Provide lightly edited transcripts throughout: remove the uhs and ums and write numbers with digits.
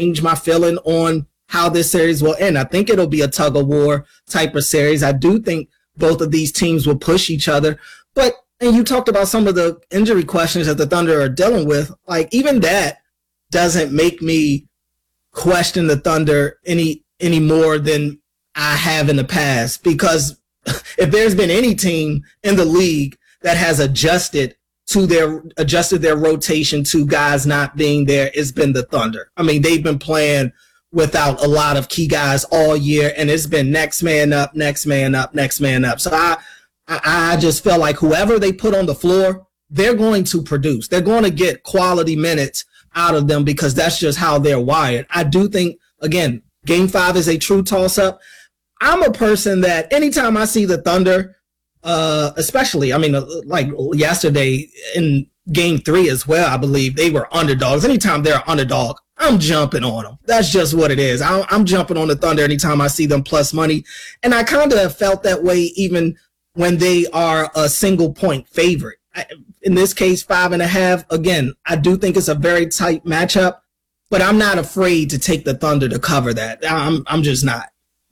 change my feeling on how this series will end. I think it'll be a tug of war type of series. I do think both of these teams will push each other. But, and you talked about some of the injury questions that the Thunder are dealing with. Like, even that doesn't make me question the Thunder any more than I have in the past. Because if there's been any team in the league that has adjusted their rotation to guys not being there, it's been the Thunder. I mean, they've been playing without a lot of key guys all year, and it's been next man up, next man up, next man up. So I just feel like whoever they put on the floor, they're going to produce. They're going to get quality minutes out of them because that's just how they're wired. I do think, again, Game 5 is a true toss-up. I'm a person that anytime I see the Thunder, especially, I mean, like yesterday in Game 3 as well, I believe they were underdogs. Anytime they're underdog, I'm jumping on them. That's just what it is. I'm jumping on the Thunder anytime I see them plus money. And I kind of felt that way even when they are a single point favorite. In this case, 5.5. Again, I do think it's a very tight matchup, but I'm not afraid to take the Thunder to cover that. I'm just not.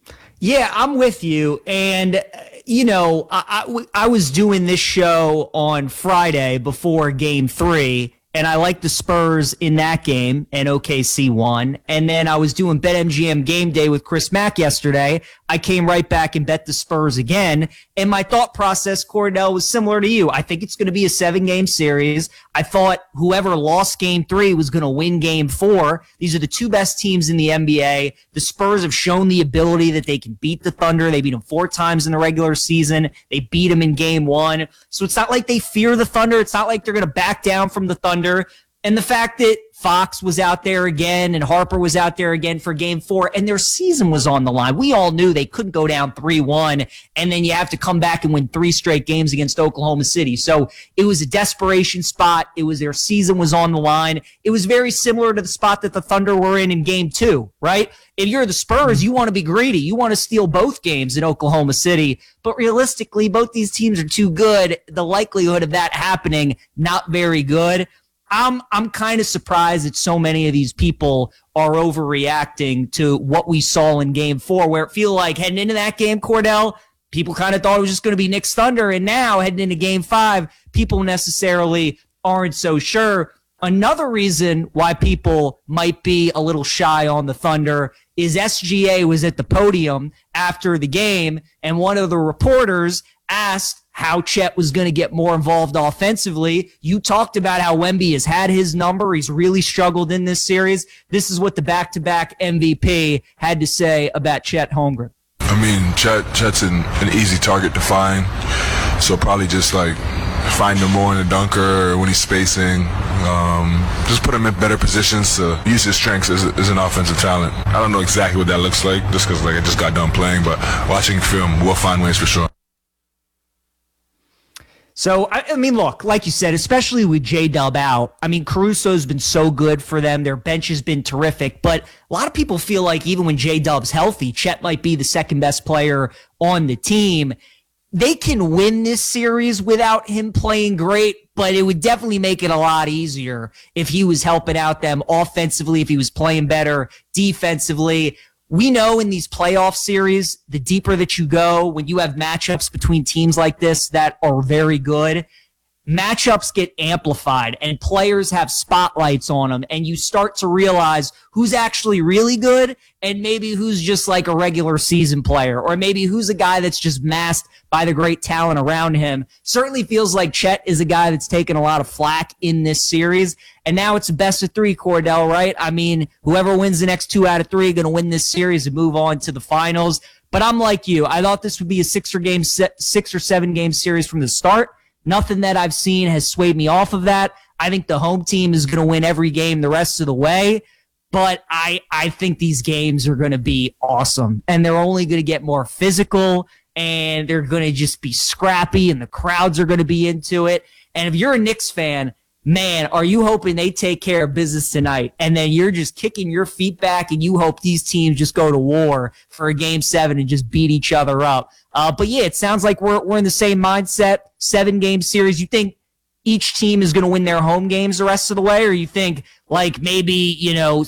Yeah, I'm with you. And, you know, I was doing this show on Friday before Game 3, and I liked the Spurs in that game, and OKC won. And then I was doing BetMGM Game Day with Chris Mack yesterday. I came right back and bet the Spurs again. And my thought process, Cordell, was similar to you. I think it's going to be a 7-game series. I thought whoever lost Game 3 was going to win Game 4. These are the two best teams in the NBA. The Spurs have shown the ability that they can beat the Thunder. They beat them 4 times in the regular season. They beat them in Game 1. So it's not like they fear the Thunder. It's not like they're going to back down from the Thunder. And the fact that Fox was out there again and Harper was out there again for Game 4 and their season was on the line. We all knew they couldn't go down 3-1 and then you have to come back and win 3 straight games against Oklahoma City. So it was a desperation spot. It was their season was on the line. It was very similar to the spot that the Thunder were in Game 2, right? If you're the Spurs, you want to be greedy. You want to steal both games in Oklahoma City. But realistically, both these teams are too good. The likelihood of that happening, not very good. I'm kind of surprised that so many of these people are overreacting to what we saw in Game 4, where it feel like heading into that game, Cordell, people kind of thought it was just going to be Knicks Thunder, and now heading into Game 5, people necessarily aren't so sure. Another reason why people might be a little shy on the Thunder is SGA was at the podium after the game, and one of the reporters asked how Chet was going to get more involved offensively. You talked about how Wemby has had his number. He's really struggled in this series. This is what the back-to-back MVP had to say about Chet Holmgren. I mean, Chet's an easy target to find, so probably just like find him more in the dunker or when he's spacing. Just put him in better positions to use his strengths as an offensive talent. I don't know exactly what that looks like just because I just got done playing, but watching film, we'll find ways for sure. So, I mean, look, like you said, especially with J-Dub out, I mean, Caruso's been so good for them. Their bench has been terrific. But a lot of people feel like even when J-Dub's healthy, Chet might be the second best player on the team. They can win this series without him playing great, but it would definitely make it a lot easier if he was helping out them offensively, if he was playing better defensively. We know in these playoff series, the deeper that you go, when you have matchups between teams like this that are very good, matchups get amplified and players have spotlights on them, and you start to realize who's actually really good and maybe who's just like a regular season player, or maybe who's a guy that's just masked by the great talent around him. Certainly feels like Chet is a guy that's taken a lot of flack in this series, and now it's a best of 3, Cordell, right? I mean, whoever wins the next 2 out of 3 are going to win this series and move on to the finals. But I'm like you. I thought this would be a 6 or 7 game series from the start. Nothing that I've seen has swayed me off of that. I think the home team is going to win every game the rest of the way. But I think these games are going to be awesome. And they're only going to get more physical. And they're going to just be scrappy. And the crowds are going to be into it. And if you're a Knicks fan, man, are you hoping they take care of business tonight? And then you're just kicking your feet back and you hope these teams just go to war for a Game 7 and just beat each other up. But yeah, it sounds like we're in the same mindset. 7-game series. You think each team is going to win their home games the rest of the way, or you think like maybe,